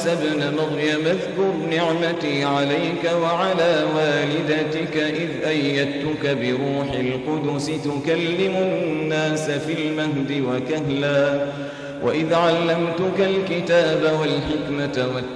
عيسى ابن مريم اذكر نعمتي عليك وعلى والدتك إذ أيدتك بروح القدس تكلم الناس في المهد وكهلا وإذ علمتك الكتاب والحكمة